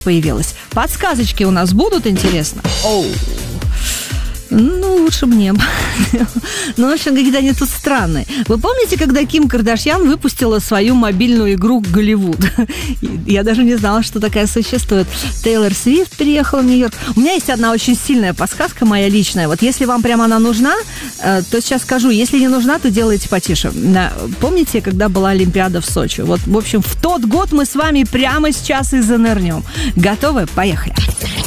появилась. Подсказочки у нас будут, интересно? Оу. Ну, лучше мне. Ну, в общем, какие-то они тут странные. Вы помните, когда Ким Кардашьян выпустила свою мобильную игру «Голливуд»? Я даже не знала, что такая существует. Тейлор Свифт переехала в Нью-Йорк. У меня есть одна очень сильная подсказка, моя личная. Вот если вам прямо она нужна, то сейчас скажу. Если не нужна, то делайте потише. Помните, когда была Олимпиада в Сочи? Вот, в общем, в тот год мы с вами прямо сейчас и занырнем. Готовы? Поехали.